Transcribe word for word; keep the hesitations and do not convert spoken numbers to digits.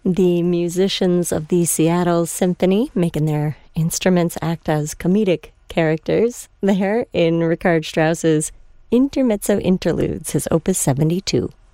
The musicians of the Seattle Symphony making their instruments act as comedic characters there in Richard Strauss's Intermezzo Interludes, his opus seventy-two.